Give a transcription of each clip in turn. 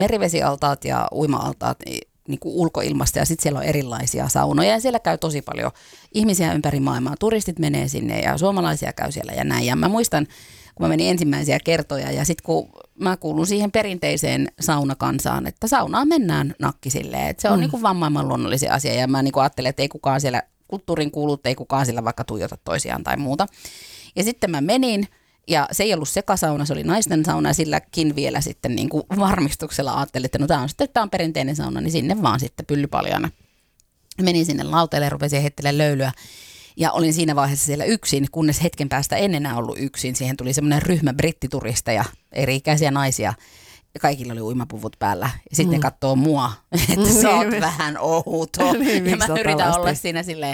merivesialtaat ja uima-altaat niin kuin ulkoilmasta ja sitten siellä on erilaisia saunoja ja siellä käy tosi paljon ihmisiä ympäri maailmaa. Turistit menee sinne ja suomalaisia käy siellä ja näin. Ja mä muistan, kun mä menin ensimmäisiä kertoja ja sitten kun mä kuulun siihen perinteiseen saunakansaan, että saunaan mennään nakkisilleen. Että se on niin kuin vaan maailman luonnollisia asia ja mä niin kuin ajattelen, että ei kukaan siellä kulttuurin kuulut, ei kukaan siellä vaikka tuijota toisiaan tai muuta. Ja sitten mä menin. Ja se ei ollut sekasauna, se oli naisten sauna ja silläkin vielä sitten niin kuin varmistuksella ajattelin, että no tämä on perinteinen sauna, niin sinne vaan sitten pyllypaljana. Menin sinne lauteelle ja rupesin heittelemään löylyä ja olin siinä vaiheessa siellä yksin, kunnes hetken päästä en enää ollut yksin. Siihen tuli semmoinen ryhmä brittituristeja, eri-ikäisiä naisia ja kaikilla oli uimapuvut päällä. Ja sitten ne katsoo mua, että sä oot vähän outo ja mä yritän olla siinä silleen.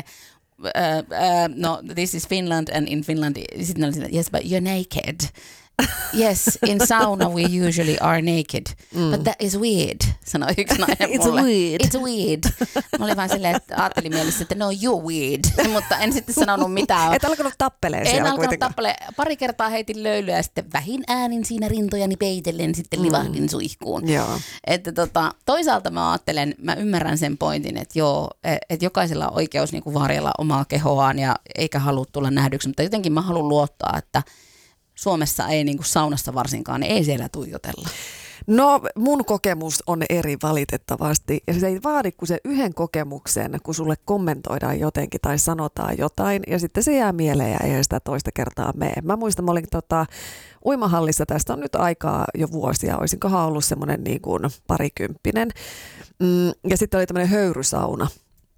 No, this is Finland and in Finland, yes, but you're naked. Yes, in sauna we usually are naked, but that is weird, sanoi yksi nainen mulle. It's weird. Mä olin vaan silleen, että ajattelin mielessä, että no you're weird, mutta en sitten sanonut mitään. Et alkanut tappeleen siellä kuitenkaan. En alkanut tappeleen. Pari kertaa heitin löylyä ja sitten vähin äänin siinä rintojani peitellen sitten livahdin suihkuun. Joo. Että toisaalta mä ajattelen, mä ymmärrän sen pointin, että joo, että jokaisella on oikeus niin kuin varjella omaa kehoaan ja eikä halua tulla nähdyksi, mutta jotenkin mä haluan luottaa, että Suomessa ei niin kuin saunassa varsinkaan, niin ei siellä tuijotella. No mun kokemus on eri valitettavasti ja se ei vaadi kuin se yhden kokemuksen, kun sulle kommentoidaan jotenkin tai sanotaan jotain ja sitten se jää mieleen ja ei sitä toista kertaa mene. Mä muistan, mä olin uimahallissa, tästä on nyt aikaa jo vuosia, olisinkohan ollut semmoinen niin kuin parikymppinen ja sitten oli tämmöinen höyrysauna.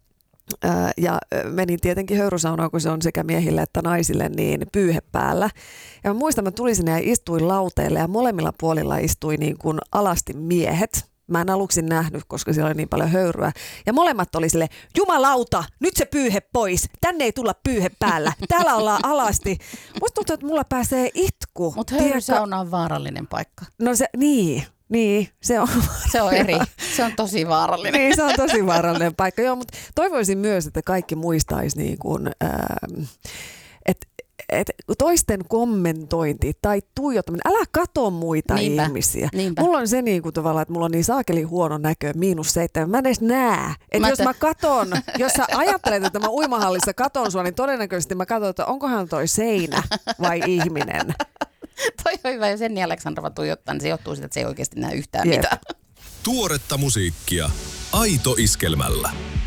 Ja menin tietenkin höyrysaunaan, kun se on sekä miehille että naisille, niin pyyhe päällä. Ja mä muistan, mä tulin sinne ja istuin lauteelle ja molemmilla puolilla istui niin kuin alasti miehet. Mä en aluksi nähnyt, koska siellä oli niin paljon höyryä. Ja molemmat oli silleen, jumalauta, nyt se pyyhe pois. Tänne ei tulla pyyhe päällä. Täällä ollaan alasti. Musta tuntuu, että mulla pääsee itku. Mutta höyrysauna on vaarallinen paikka. No se, niin, se on. Se on eri. Se on tosi vaarallinen. Niin, se on tosi vaarallinen paikka. Joo, mutta toivoisin myös, että kaikki muistaisi niin kuin, että toisten kommentointi tai tuijottaminen, älä katso muita ihmisiä. Niinpä. Mulla on se niin kuin tavallaan, että mulla on niin saakeli huono näkö, -7. Mä en edes näe. Että jos mä katon, jos sä ajattelet, että mä uimahallissa katon sua, niin todennäköisesti mä katson, että onkohan toi seinä vai ihminen. Toi on hyvä, jos Enni Aleksandrova tuijottaa, niin se johtuu siitä, että se ei oikeasti näe yhtään mitään. Tuoretta musiikkia Aito Iskelmällä.